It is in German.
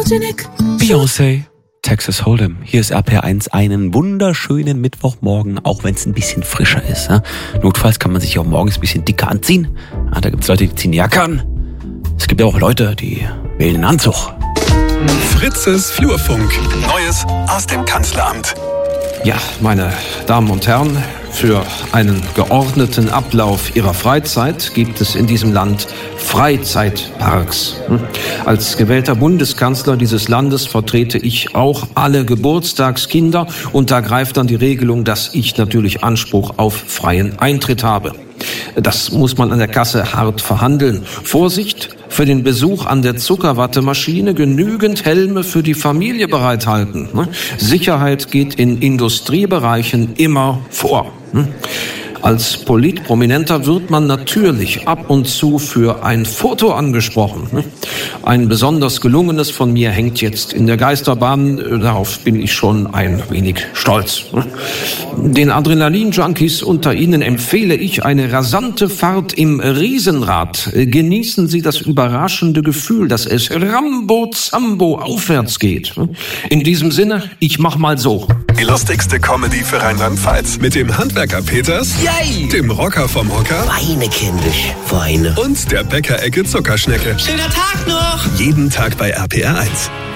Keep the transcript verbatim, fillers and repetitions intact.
Photogenic. Beyoncé, Texas Hold'em. Hier ist R P R eins, einen wunderschönen Mittwochmorgen, auch wenn es ein bisschen frischer ist. Ja? Notfalls kann man sich auch morgens ein bisschen dicker anziehen. Ja, da gibt es Leute, die ziehen Jacke an. Es gibt auch Leute, die wählen einen Anzug. Fritzes Flurfunk. Neues aus dem Kanzleramt. Ja, meine Damen und Herren, für einen geordneten Ablauf Ihrer Freizeit gibt es in diesem Land Freizeitparks. Als gewählter Bundeskanzler dieses Landes vertrete ich auch alle Geburtstagskinder und da greift dann die Regelung, dass ich natürlich Anspruch auf freien Eintritt habe. Das muss man an der Kasse hart verhandeln. Vorsicht! Für den Besuch an der Zuckerwattemaschine genügend Helme für die Familie bereithalten. Sicherheit geht in Industriebereichen immer vor. Als Politprominenter wird man natürlich ab und zu für ein Foto angesprochen. Ein besonders gelungenes von mir hängt jetzt in der Geisterbahn. Darauf bin ich schon ein wenig stolz. Den Adrenalin-Junkies unter Ihnen empfehle ich eine rasante Fahrt im Riesenrad. Genießen Sie das überraschende Gefühl, dass es Rambo-Zambo aufwärts geht. In diesem Sinne, ich mach mal so. Die lustigste Comedy für Rheinland-Pfalz. Mit dem Handwerker Peters, Yay! dem Rocker vom Hocker Weine, kindisch, Weine. und der Bäckerecke Zuckerschnecke. Schöner Tag noch! Jeden Tag bei R P R eins.